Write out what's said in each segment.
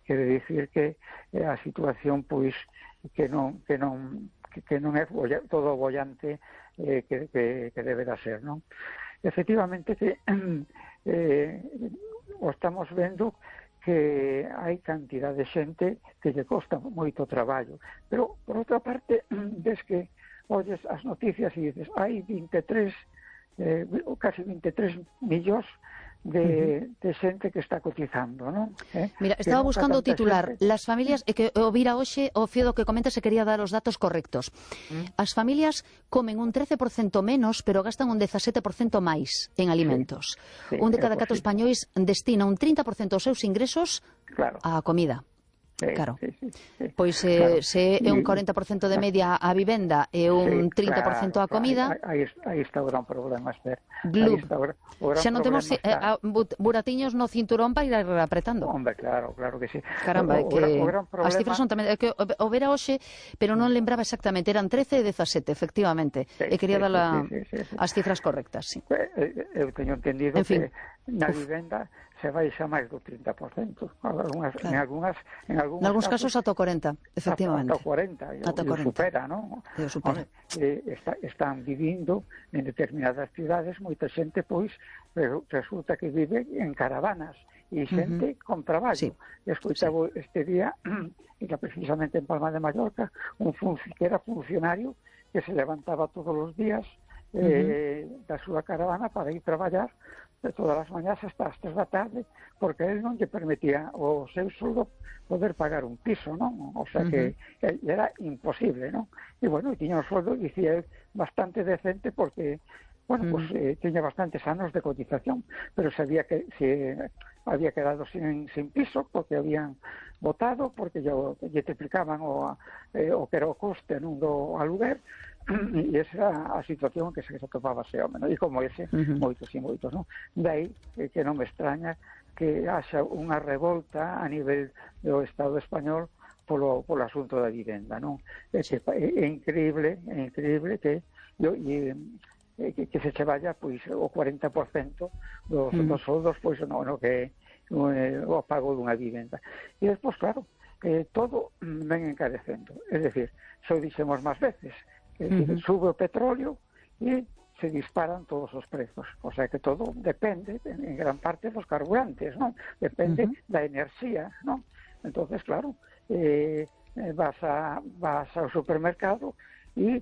quere dicir que a situación, pois, que non é todo bollante que deberá ser, non? Efectivamente que o estamos vendo que hai cantidad de xente que lle costa moito traballo, pero por outra parte ves que olles as noticias e dices hai 23 casi 23 millóns de xente que está cotizando, non? Mira, estaba buscando o titular, las familias, que o vira hoxe, o fío do que comenta se quería dar os datos correctos. As familias comen un 13% menos, pero gastan un 17% máis en alimentos. Un de cada 4 españois destina un 30% dos seus ingresos á comida. Claro, pois se é un 40% de media a vivenda e un 30% a comida, aí está o gran problema, Esther. Xa non temos buratiños no cinturón para ir apretando. Hombre, claro que sí. Caramba, é que as cifras son tamén, é que o vera hoxe, pero non lembraba exactamente, eran 13 e 17, efectivamente, e quería dar as cifras correctas, sí. Eu teño entendido que na vivenda se baixa máis do 30%. En algúns casos ata o 40%, efectivamente. Ata o 40%, e supera, non? Están vivindo en determinadas cidades, moita xente, pois, resulta que vive en caravanas, e xente con traballo. Escoitaba este día, era precisamente en Palma de Mallorca, que era funcionario que se levantaba todos os días da súa caravana para ir traballar de todas as mañás hasta as 3 da tarde, porque él non lle permitía o seu soldo poder pagar un piso, non? O sea que era imposible, non? E, bueno, tiña un soldo, dicía, bastante decente porque, bueno, pues tiña bastantes anos de cotización, pero sabía que se había quedado sin piso porque habían votado, porque lle triplicaban o que era o coste nun do aluguer, e esa era a situación en que se atopaba ese home, e como ese, moitos e moitos, non? Dai que non me extraña que haxa unha revolta a nivel do Estado español polo asunto da vivenda, non? É increíble que se che vaya, pois, o 40% dos soldos, pois, no que o pago dunha vivenda. E despois, claro, todo ven encarecendo, é dicir, xa o dixemos máis veces, sube o petróleo e se disparan todos os prezos, o sea que todo depende en gran parte dos carburantes, non? Depende da enerxía, non? Entonces, claro, vas ao supermercado e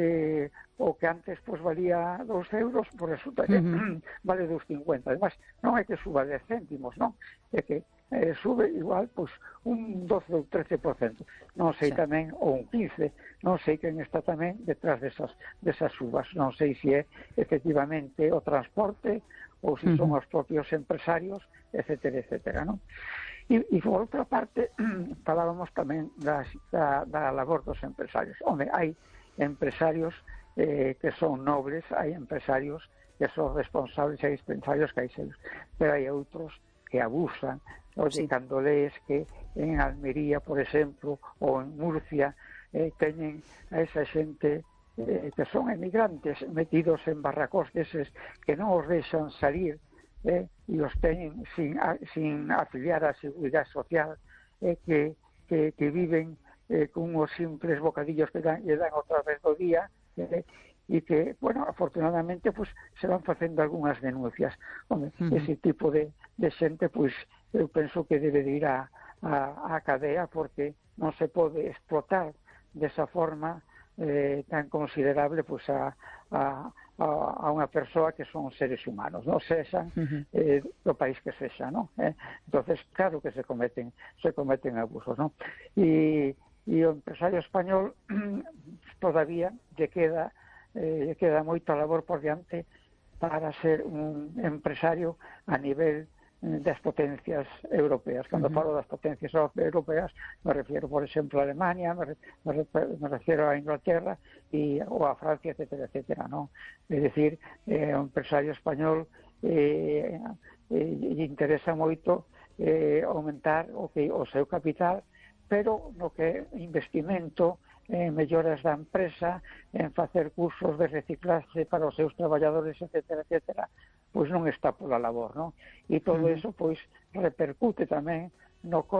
o que antes pues valía 2 euros, pues resulta que vale 2,50. Además, non é que suba 10 céntimos, non? É que sube igual pues un 12 ou 13%. Non sei tamén, ou un 15%, non sei quen está tamén detrás desas subas. Non sei se é efectivamente o transporte ou se son os propios empresarios, etcétera, etcétera, non? E por outra parte, falábamos tamén da labor dos empresarios. Onde hai empresarios que son nobles, hai empresarios que son responsables, hai empresarios que hai serios, pero hai outros que abusan. Oye, cando lees que en Almería, por exemplo, ou en Murcia, teñen a esa xente que son emigrantes metidos en barracós deses que non os deixan salir, e os teñen sin afiliar á Seguridade Social, que viven con uns simples bocadillos que lle dan outra vez do día, e que, bueno, afortunadamente, pues, se van facendo algunhas denuncias. Hombre, ese tipo de xente, pues, eu penso que debe de ir á cadea, porque non se pode explotar desa forma tan considerable, pues, a unha persoa que son seres humanos, non sexan do país que sexa, non? Entonces, claro que se cometen abusos, non? E o empresario español todavía lle queda moita labor por diante para ser un empresario a nivel das potencias europeas. Cando falo das potencias europeas, me refiero, por exemplo, a Alemania, me refiero a Inglaterra ou a Francia, etcétera, etcétera, non? É dicir, o empresario español lle interesa moito aumentar o seu capital, pero no que investimento, melloras da empresa, en facer cursos de reciclaje para os seus traballadores, etcétera, etcétera, pois non está pola labor, non? E todo eso, pois, repercute tamén no